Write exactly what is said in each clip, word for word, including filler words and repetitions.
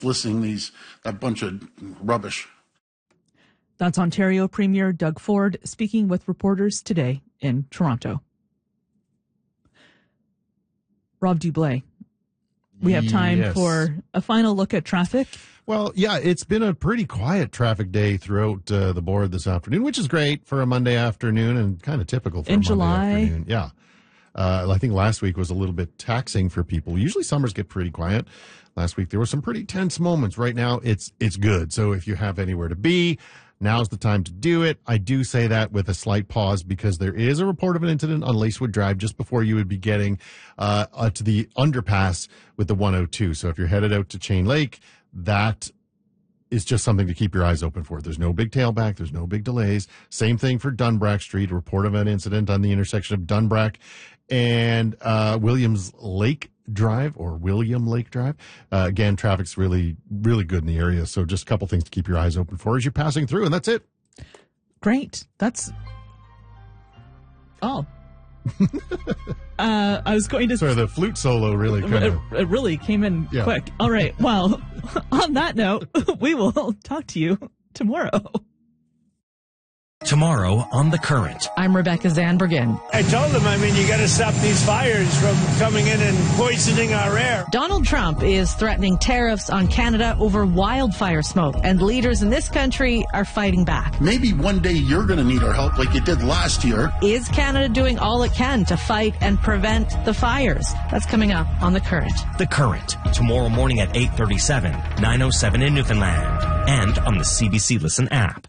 listening these that bunch of rubbish. That's Ontario Premier Doug Ford speaking with reporters today in Toronto. Rob Dublé, we have time yes. for a final look at traffic. Well, yeah, it's been a pretty quiet traffic day throughout uh, the board this afternoon, which is great for a Monday afternoon and kind of typical for in a Monday July. afternoon. Yeah. Uh, I think last week was a little bit taxing for people. Usually summers get pretty quiet. Last week there were some pretty tense moments. Right now it's it's good. So if you have anywhere to be, now's the time to do it. I do say that with a slight pause because there is a report of an incident on Lacewood Drive just before you would be getting uh, uh, to the underpass with the one oh two. So if you're headed out to Chain Lake, that is just something to keep your eyes open for. There's no big tailback. There's no big delays. Same thing for Dunbrack Street. A report of an incident on the intersection of Dunbrack and uh, Williams Lake Drive or William Lake Drive. Uh, again, traffic's really, really good in the area. So just a couple things to keep your eyes open for as you're passing through, and that's it. Great. That's all. uh, I was going to... Sorry, the flute solo really kind it, of... it really came in yeah. quick. All right. Well, on that note, we will talk to you tomorrow. Tomorrow on The Current. I'm Rebecca Zanbergen. I told them, I mean, you got to stop these fires from coming in and poisoning our air. Donald Trump is threatening tariffs on Canada over wildfire smoke, and leaders in this country are fighting back. Maybe one day you're going to need our help like you did last year. Is Canada doing all it can to fight and prevent the fires? That's coming up on The Current. The Current, tomorrow morning at eight thirty-seven, nine oh seven in Newfoundland, and on the C B C Listen app.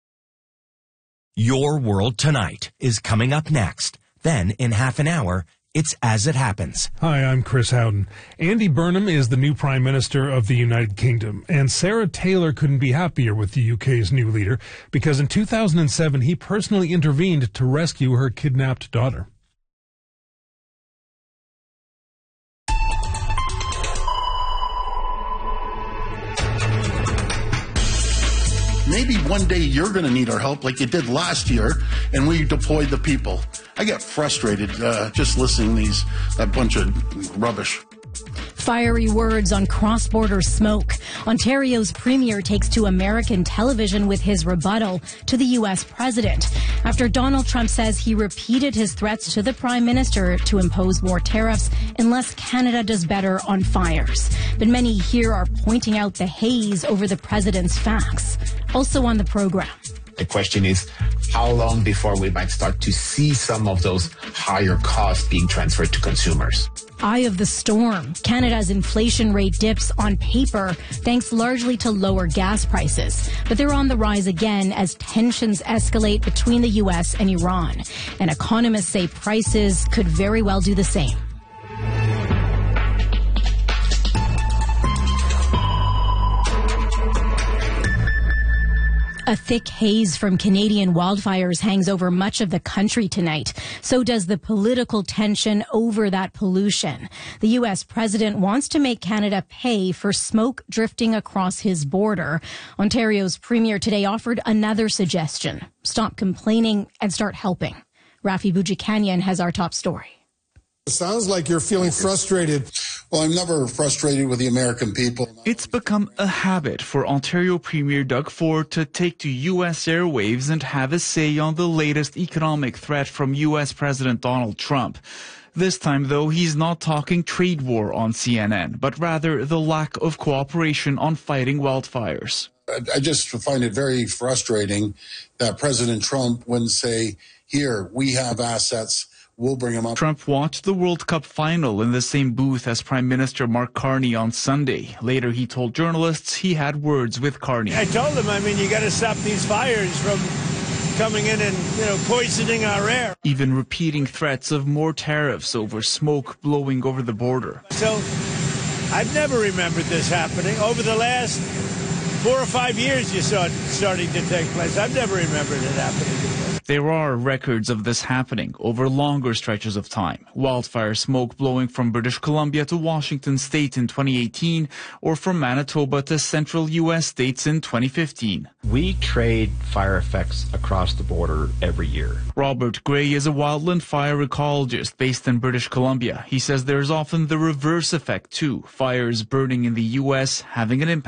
Your World Tonight is coming up next. Then, in half an hour, it's As It Happens. Hi, I'm Chris Howden. Andy Burnham is the new Prime Minister of the United Kingdom, and Sarah Taylor couldn't be happier with the U K's new leader because in two thousand seven he personally intervened to rescue her kidnapped daughter. Maybe one day you're going to need our help like you did last year, and we deployed the people. I get frustrated uh, just listening these that bunch of rubbish. Fiery words on cross-border smoke. Ontario's premier takes to American television with his rebuttal to the U S president after Donald Trump says he repeated his threats to the prime minister to impose more tariffs unless Canada does better on fires. But many here are pointing out the haze over the president's facts. Also on the program. The question is, how long before we might start to see some of those higher costs being transferred to consumers? Eye of the storm. Canada's inflation rate dips on paper thanks largely to lower gas prices. But they're on the rise again as tensions escalate between the U S and Iran. And economists say prices could very well do the same. A thick haze from Canadian wildfires hangs over much of the country tonight. So does the political tension over that pollution. The U S president wants to make Canada pay for smoke drifting across his border. Ontario's premier today offered another suggestion. Stop complaining and start helping. Rafi Boudjikanian has our top story. It sounds like you're feeling frustrated. Well, I'm never frustrated with the American people. It's become a habit for Ontario Premier Doug Ford to take to U S airwaves and have a say on the latest economic threat from U S President Donald Trump. This time, though, he's not talking trade war on C N N, but rather the lack of cooperation on fighting wildfires. I just find it very frustrating that President Trump wouldn't say, here, we have assets. We'll bring him up. Trump watched the World Cup final in the same booth as Prime Minister Mark Carney on Sunday. Later, he told journalists he had words with Carney. I told him, I mean, you got to stop these fires from coming in and, you know, poisoning our air. Even repeating threats of more tariffs over smoke blowing over the border. So I've never remembered this happening. Over the last four or five years, you saw it starting to take place. I've never remembered it happening before. There are records of this happening over longer stretches of time. Wildfire smoke blowing from British Columbia to Washington State in twenty eighteen or from Manitoba to central U S states in twenty fifteen. We trade fire effects across the border every year. Robert Gray is a wildland fire ecologist based in British Columbia. He says there's often the reverse effect too, fires burning in the U S having an impact